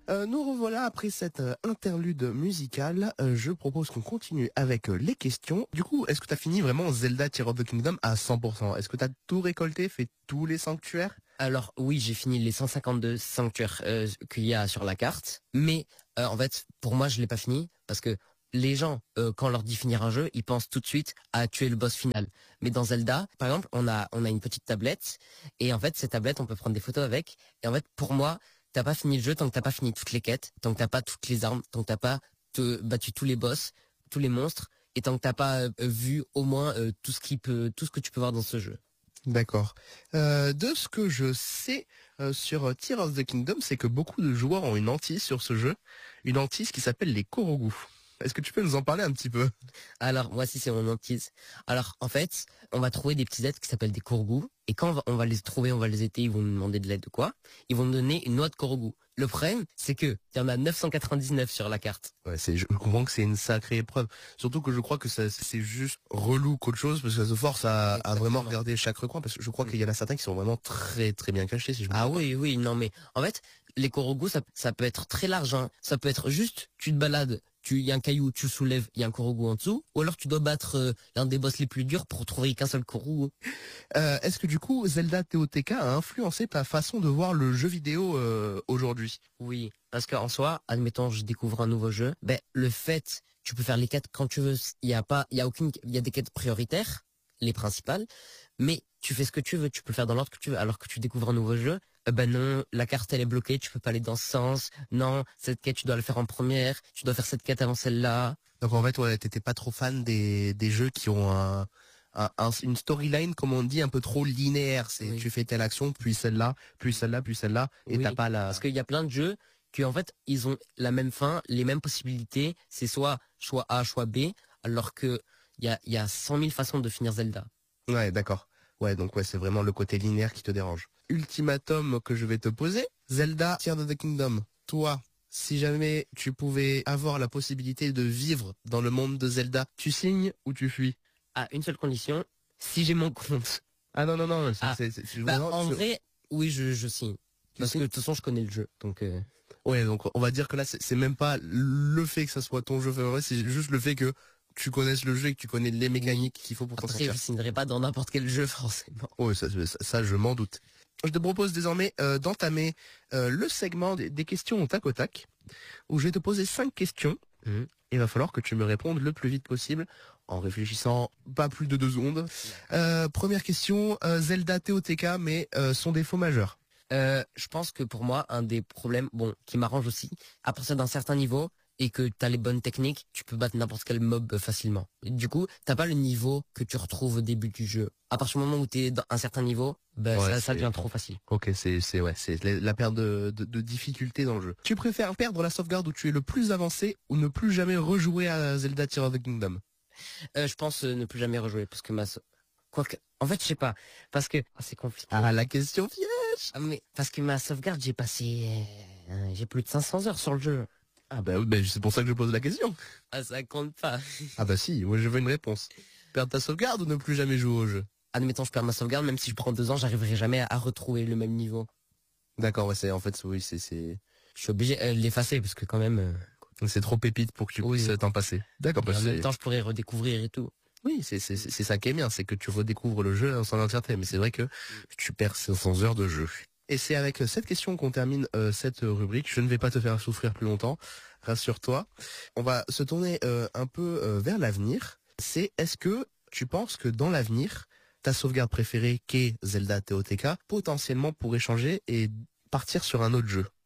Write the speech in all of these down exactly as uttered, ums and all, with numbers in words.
Euh, nous revoilà après cette euh, interlude musicale. Euh, je propose qu'on continue avec euh, les questions. Du coup, est-ce que tu as fini vraiment Zelda Tears of the Kingdom à cent pour cent? Est-ce que tu as tout récolté, fait tous les sanctuaires? Alors oui, j'ai fini les cent cinquante-deux sanctuaires euh, qu'il y a sur la carte, mais euh, en fait, pour moi, je l'ai pas fini parce que les gens, euh, quand on leur dit finir un jeu, ils pensent tout de suite à tuer le boss final. Mais dans Zelda, par exemple, on a on a une petite tablette et en fait, cette tablette, on peut prendre des photos avec. Et en fait, pour moi, t'as pas fini le jeu tant que t'as pas fini toutes les quêtes, tant que t'as pas toutes les armes, tant que t'as pas te, battu tous les boss, tous les monstres, et tant que t'as pas euh, vu au moins euh, tout ce qui peut, tout ce que tu peux voir dans ce jeu. D'accord. Euh, de ce que je sais euh, sur euh, Tears of the Kingdom, c'est que beaucoup de joueurs ont une hantise sur ce jeu, une hantise qui s'appelle les Korogu. Est-ce que tu peux nous en parler un petit peu? Alors, moi, si c'est mon hantise. Alors, en fait, on va trouver des petits êtres qui s'appellent des Korogu. Et quand on va, on va les trouver, on va les aider, ils vont nous demander de l'aide de quoi? Ils vont nous donner une noix de Korogu. Le problème, c'est que il y en a neuf cent quatre-vingt-dix-neuf sur la carte. Ouais, c'est, je comprends que c'est une sacrée épreuve. Surtout que je crois que ça, c'est juste relou qu'autre chose, parce que ça se force à, à vraiment regarder chaque recoin, parce que je crois qu'il y en a certains qui sont vraiment très très bien cachés, si je me Ah trompe pas. oui, oui, non mais en fait, les Korogu, ça, ça peut être très large. Hein. Ça peut être juste, tu te balades, tu y a un caillou, tu soulèves, il y a un Korogu en dessous, ou alors tu dois battre euh, l'un des boss les plus durs pour trouver qu'un seul Korogu. Euh, est-ce que du coup, Zelda T O T K a influencé ta façon de voir le jeu vidéo euh, aujourd'hui? Oui, parce qu'en soi, admettons, je découvre un nouveau jeu, ben le fait, tu peux faire les quêtes quand tu veux. Il y a pas, il y a aucune, il y a des quêtes prioritaires, les principales, mais tu fais ce que tu veux, tu peux le faire dans l'ordre que tu veux. Alors que tu découvres un nouveau jeu, euh, ben non, la carte elle est bloquée, tu peux pas aller dans ce sens. Non, cette quête tu dois le faire en première, tu dois faire cette quête avant celle-là. Donc en fait, ouais, t'étais pas trop fan des, des jeux qui ont un, un- un- une storyline, comme on dit, un peu trop linéaire. C'est Oui. tu fais telle action, puis celle-là, puis celle-là, puis celle-là, et Oui, t'as pas la. parce qu'il y a plein de jeux qui en fait ils ont la même fin, les mêmes possibilités. C'est soit choix A, choix B, alors que il y a, il y a cent mille façons de finir Zelda. Ouais, d'accord. Ouais, donc ouais, c'est vraiment le côté linéaire qui te dérange. Ultimatum que je vais te poser, Zelda Tears of the Kingdom. Toi, si jamais tu pouvais avoir la possibilité de vivre dans le monde de Zelda, tu signes ou tu fuis? À une seule condition, si j'ai mon compte. Ah non non non, c'est, Ah, c'est, c'est- je- bah, non, en je- vrai, oui, je, je signe. Tu Parce que signes? de toute façon, je connais le jeu. Donc, euh, Ouais, donc on va dire que là, c'est, c'est même pas le fait que ça soit ton jeu favori, c'est juste le fait que tu connaisses le jeu et que tu connais les mécaniques qu'il faut pour t'en après, sortir. je signerai pas dans n'importe quel jeu, forcément. Ouais, ça, ça, ça, je m'en doute. Je te propose désormais euh, d'entamer euh, le segment des, des questions au tac au tac, où je vais te poser cinq questions. Mhm. Il va falloir que tu me répondes le plus vite possible, en réfléchissant pas plus de deux secondes. Euh, première question, euh, Zelda T O T K, mais euh, son défaut majeur. Euh, je pense que pour moi, un des problèmes, bon, qui m'arrange aussi, à partir d'un certain niveau, et que t'as les bonnes techniques, tu peux battre n'importe quel mob euh, facilement. Et du coup, t'as pas le niveau que tu retrouves au début du jeu. À partir du moment où t'es dans un certain niveau, ben Ouais, ça, ça c'est- devient trop facile. Ok, c'est c'est ouais, c'est la la perte de, de, de difficulté dans le jeu. Tu préfères perdre la sauvegarde où tu es le plus avancé ou ne plus jamais rejouer à Zelda Tears of the Kingdom? Euh, je pense euh, ne plus jamais rejouer, parce que ma... sau- Quoique, en fait, je sais pas, parce que... Ah, c'est compliqué. Ah, la question piège. Ah, mais parce que ma sauvegarde, j'ai passé... euh, j'ai plus de cinq cents heures sur le jeu. Ah bah oui, bah, c'est pour ça que je pose la question. Ah, ça compte pas. Ah bah si, moi je veux une réponse. Perdre ta sauvegarde ou ne plus jamais jouer au jeu? Admettons, je perds ma sauvegarde, même si je prends deux ans, j'arriverai jamais à, à retrouver le même niveau. D'accord, ouais, c'est en fait oui, c'est c'est Je suis obligé euh, de l'effacer, parce que quand même... euh, c'est trop pépite pour que tu Oui. puisses t'en passer. D'accord, et bah en c'est même temps, je pourrais redécouvrir et tout. oui, c'est c'est c'est c'est ça qui est bien, c'est que tu redécouvres le jeu en son entièreté, mais c'est vrai que tu perds cinq cents heures de jeu. Et c'est avec euh, cette question qu'on termine euh, cette rubrique. Je ne vais pas te faire souffrir plus longtemps, rassure-toi. On va se tourner euh, un peu euh, vers l'avenir. C'est est-ce que tu penses que dans l'avenir, ta sauvegarde préférée qu'est Zelda T O T K potentiellement pourrait changer et partir sur un autre jeu?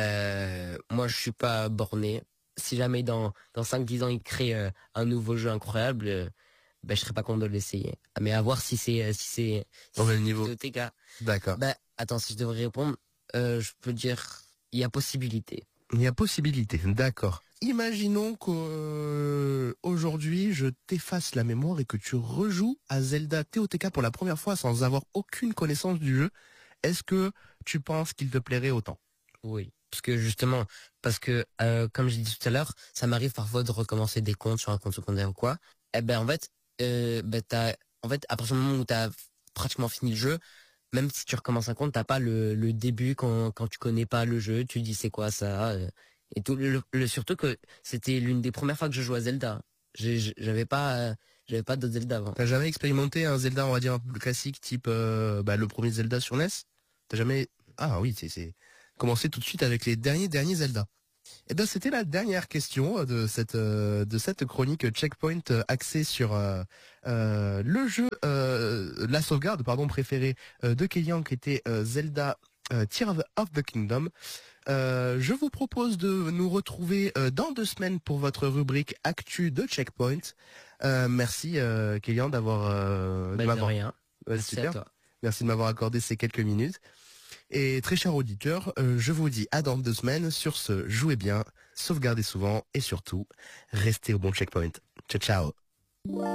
Ben, moi, je suis pas borné. Si jamais dans, dans cinq dix ans, ils créent euh, un nouveau jeu incroyable, euh, ben, je serais pas content de l'essayer. Ah, mais à voir si c'est, euh, si c'est, si Au même c'est niveau. T O T K. D'accord. Ben, attends, si je devrais répondre, euh, je peux dire, il y a possibilité. Il y a possibilité, d'accord. Imaginons qu'aujourd'hui, je t'efface la mémoire et que tu rejoues à Zelda T O T K pour la première fois sans avoir aucune connaissance du jeu. Est-ce que tu penses qu'il te plairait autant? Oui. Parce que justement, parce que, euh, comme j'ai dit tout à l'heure, ça m'arrive parfois de recommencer des comptes sur un compte secondaire ou quoi. Eh ben, en fait, euh, ben, t'as, en fait, à partir du moment où t'as pratiquement fini le jeu, même si tu recommences un compte, t'as pas le, le début quand, quand tu connais pas le jeu, tu dis c'est quoi ça, euh, et tout. Le, le- surtout que c'était l'une des premières fois que je jouais à Zelda. J'ai- J'avais pas, euh, j'avais pas d'autres Zelda avant. T'as jamais expérimenté un Zelda, on va dire un peu plus classique, type euh, bah, le premier Zelda sur N E S? T'as jamais... Ah oui, c'est c'est commencer tout de suite avec les derniers derniers Zelda. Eh bien, c'était la dernière question de cette euh, de cette chronique Checkpoint euh, axée sur euh, euh, le jeu, euh, la sauvegarde, pardon, préférée euh, de Kélian, qui était euh, Zelda euh, Tears of the Kingdom. Euh, je vous propose de nous retrouver euh, dans deux semaines pour votre rubrique Actu de Checkpoint. Euh, merci euh, Kélian d'avoir euh, de Bah, de m'avoir rien. Ouais, Merci à super. toi. Merci de m'avoir accordé ces quelques minutes. Et très chers auditeurs, euh, je vous dis à dans deux semaines. Sur ce, jouez bien, sauvegardez souvent et surtout, restez au bon checkpoint. Ciao, ciao.